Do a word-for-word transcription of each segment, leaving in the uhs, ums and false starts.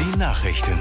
Die Nachrichten.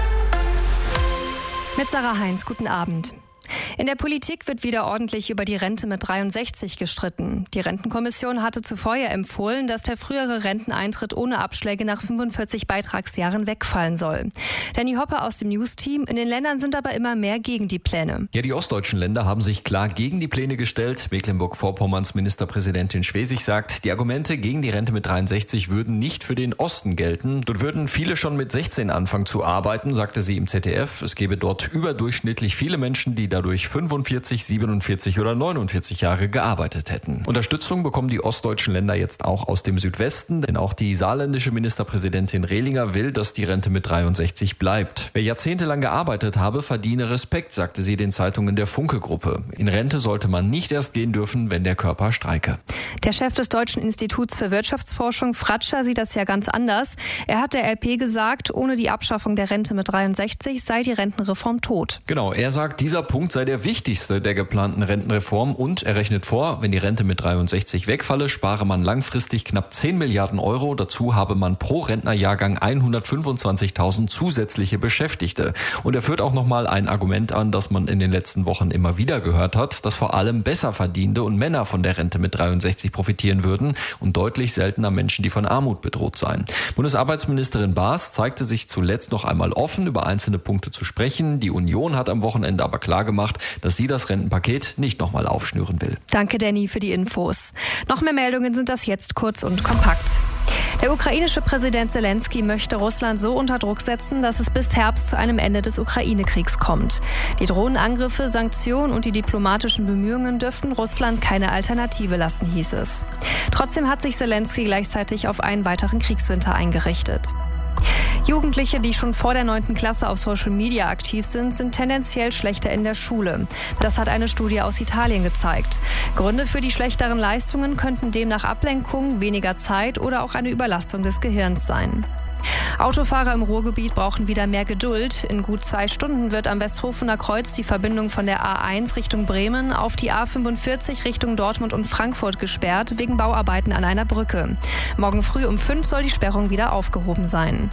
Mit Sarah Heinz, guten Abend. In der Politik wird wieder ordentlich über die Rente mit dreiundsechzig gestritten. Die Rentenkommission hatte zuvor ja empfohlen, dass der frühere Renteneintritt ohne Abschläge nach fünfundvierzig Beitragsjahren wegfallen soll. Danny Hoppe aus dem News-Team. In den Ländern sind aber immer mehr gegen die Pläne. Ja, die ostdeutschen Länder haben sich klar gegen die Pläne gestellt. Mecklenburg-Vorpommerns Ministerpräsidentin Schwesig sagt, die Argumente gegen die Rente mit dreiundsechzig würden nicht für den Osten gelten. Dort würden viele schon mit sechzehn anfangen zu arbeiten, sagte sie im Z D F. Es gebe dort überdurchschnittlich viele Menschen, die dadurch fünfundvierzig, siebenundvierzig oder neunundvierzig Jahre gearbeitet hätten. Unterstützung bekommen die ostdeutschen Länder jetzt auch aus dem Südwesten, denn auch die saarländische Ministerpräsidentin Rehlinger will, dass die Rente mit dreiundsechzig bleibt. Wer jahrzehntelang gearbeitet habe, verdiene Respekt, sagte sie den Zeitungen der Funke-Gruppe. In Rente sollte man nicht erst gehen dürfen, wenn der Körper streike. Der Chef des Deutschen Instituts für Wirtschaftsforschung, Fratscher, sieht das ja ganz anders. Er hat der L P gesagt, ohne die Abschaffung der Rente mit dreiundsechzig sei die Rentenreform tot. Genau, er sagt, dieser Punkt sei der wichtigste der geplanten Rentenreform und er rechnet vor, wenn die Rente mit dreiundsechzig wegfalle, spare man langfristig knapp zehn Milliarden Euro. Dazu habe man pro Rentnerjahrgang hundertfünfundzwanzigtausend zusätzliche Beschäftigte. Und er führt auch nochmal ein Argument an, das man in den letzten Wochen immer wieder gehört hat, dass vor allem Besserverdienende und Männer von der Rente mit dreiundsechzig profitieren würden und deutlich seltener Menschen, die von Armut bedroht seien. Bundesarbeitsministerin Baas zeigte sich zuletzt noch einmal offen, über einzelne Punkte zu sprechen. Die Union hat am Wochenende aber klargemacht, dass sie das Rentenpaket nicht nochmal aufschnüren will. Danke, Danny, für die Infos. Noch mehr Meldungen sind das jetzt kurz und kompakt. Der ukrainische Präsident Zelensky möchte Russland so unter Druck setzen, dass es bis Herbst zu einem Ende des Ukraine-Kriegs kommt. Die Drohnenangriffe, Sanktionen und die diplomatischen Bemühungen dürften Russland keine Alternative lassen, hieß es. Trotzdem hat sich Zelensky gleichzeitig auf einen weiteren Kriegswinter eingerichtet. Jugendliche, die schon vor der neunten Klasse auf Social Media aktiv sind, sind tendenziell schlechter in der Schule. Das hat eine Studie aus Italien gezeigt. Gründe für die schlechteren Leistungen könnten demnach Ablenkung, weniger Zeit oder auch eine Überlastung des Gehirns sein. Autofahrer im Ruhrgebiet brauchen wieder mehr Geduld. In gut zwei Stunden wird am Westhofener Kreuz die Verbindung von der A eins Richtung Bremen auf die A fünfundvierzig Richtung Dortmund und Frankfurt gesperrt, wegen Bauarbeiten an einer Brücke. Morgen früh um fünf soll die Sperrung wieder aufgehoben sein.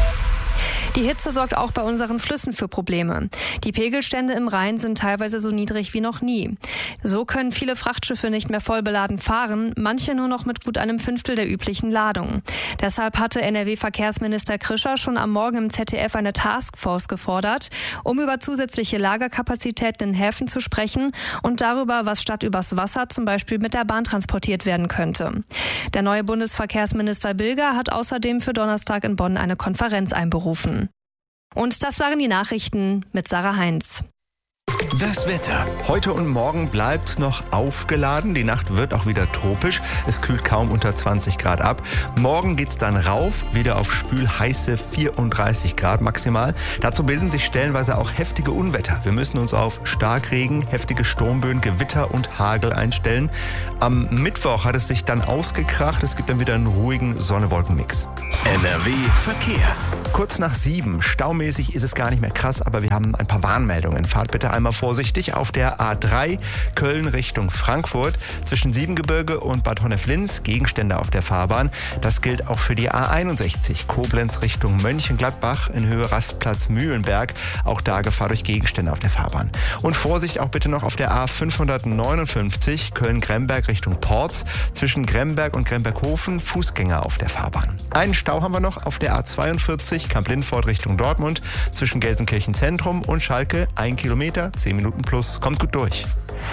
Die Hitze sorgt auch bei unseren Flüssen für Probleme. Die Pegelstände im Rhein sind teilweise so niedrig wie noch nie. So können viele Frachtschiffe nicht mehr voll beladen fahren, manche nur noch mit gut einem Fünftel der üblichen Ladung. Deshalb hatte N R W-Verkehrsminister Krischer schon am Morgen im Z D F eine Taskforce gefordert, um über zusätzliche Lagerkapazitäten in Häfen zu sprechen und darüber, was statt übers Wasser zum Beispiel mit der Bahn transportiert werden könnte. Der neue Bundesverkehrsminister Bilger hat außerdem für Donnerstag in Bonn eine Konferenz einberufen. Und das waren die Nachrichten mit Sarah Heinz. Das Wetter. Heute und morgen bleibt noch aufgeladen. Die Nacht wird auch wieder tropisch. Es kühlt kaum unter zwanzig Grad ab. Morgen geht's dann rauf, wieder auf spülheiße vierunddreißig Grad maximal. Dazu bilden sich stellenweise auch heftige Unwetter. Wir müssen uns auf Starkregen, heftige Sturmböen, Gewitter und Hagel einstellen. Am Mittwoch hat es sich dann ausgekracht. Es gibt dann wieder einen ruhigen Sonne-Wolken-Mix. N R W Verkehr. Kurz nach sieben. Staumäßig ist es gar nicht mehr krass, aber wir haben ein paar Warnmeldungen. Fahrt bitte einmal vorsichtig auf der A drei Köln Richtung Frankfurt zwischen Siebengebirge und Bad Honnef-Linz. Gegenstände auf der Fahrbahn. Das gilt auch für die A einundsechzig Koblenz Richtung Mönchengladbach in Höhe Rastplatz Mühlenberg. Auch da Gefahr durch Gegenstände auf der Fahrbahn. Und Vorsicht auch bitte noch auf der A fünfhundertneunundfünfzig Köln-Gremberg Richtung Porz zwischen Gremberg und Gremberghofen. Fußgänger auf der Fahrbahn. Einen Stau haben wir noch auf der A zweiundvierzig Kamp-Lindfort Richtung Dortmund zwischen Gelsenkirchen Zentrum und Schalke. Ein Kilometer, zehn Minuten plus. Kommt gut durch.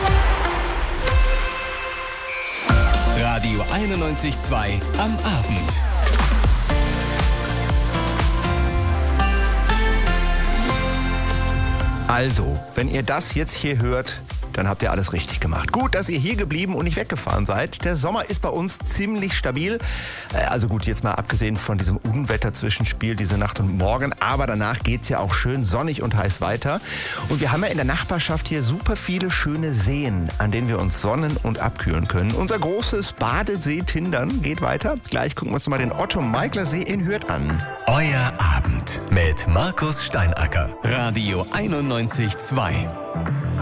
Radio einundneunzig Komma zwei am Abend. Also, wenn ihr das jetzt hier hört, dann habt ihr alles richtig gemacht. Gut, dass ihr hier geblieben und nicht weggefahren seid. Der Sommer ist bei uns ziemlich stabil. Also gut, jetzt mal abgesehen von diesem Unwetterzwischenspiel diese Nacht und Morgen. Aber danach geht's ja auch schön sonnig und heiß weiter. Und wir haben ja in der Nachbarschaft hier super viele schöne Seen, an denen wir uns sonnen und abkühlen können. Unser großes Badesee-Tindern geht weiter. Gleich gucken wir uns mal den Otto-Meigler-See in Hürth an. Euer Abend mit Markus Steinacker. Radio einundneunzig Komma zwei.